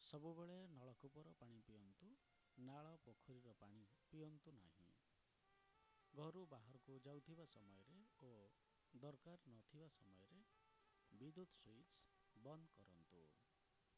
ସବୁବେଳେ ନଳକୂପର ପାଣି ପିଅନ୍ତୁ, ନାଳ ପୋଖରୀର ପାଣି ପିଅନ୍ତୁ ନାହିଁ। ଘରୁ ବାହାରକୁ ଯାଉଥିବା ସମୟରେ ଓ ଦରକାର ନଥିବା ସମୟରେ ବିଦ୍ୟୁତ୍ ସୁଇଚ୍ ବନ୍ଦ କରନ୍ତୁ।